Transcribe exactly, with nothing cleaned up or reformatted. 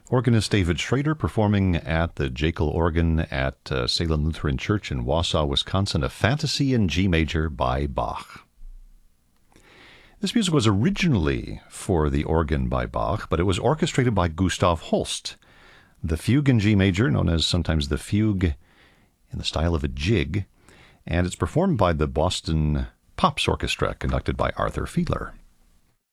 Organist David Schrader performing at the Jekyll organ at uh, Salem Lutheran Church in Wausau, Wisconsin, a Fantasy in G major by Bach. This music was originally for the organ by Bach, but it was orchestrated by Gustav Holst. The fugue in G major, known as sometimes the fugue in the style of a jig, and it's performed by the Boston Pops Orchestra, conducted by Arthur Fiedler.